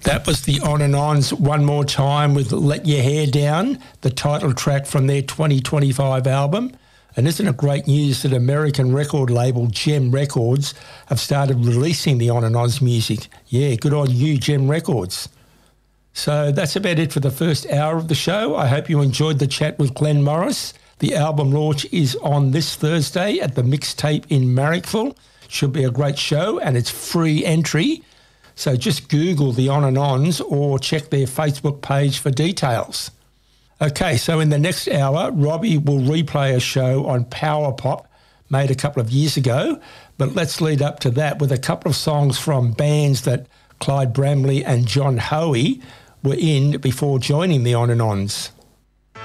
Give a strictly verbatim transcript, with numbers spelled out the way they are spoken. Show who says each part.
Speaker 1: That was the On and Ons one more time with Let Your Hair Down, the title track from their twenty twenty-five album. And isn't it great news that American record label Gem Records have started releasing the On and Ons music? Yeah, good on you, Gem Records. So that's about it for the first hour of the show. I hope you enjoyed the chat with Glenn Morris. The album launch is on this Thursday at the Mixtape in Marrickville. Should be a great show and it's free entry. So just Google the On and Ons or check their Facebook page for details. Okay, so in the next hour, Robbie will replay a show on Power Pop made a couple of years ago, but let's lead up to that with a couple of songs from bands that Clyde Bramley and John Hoey were in before joining the On and Ons.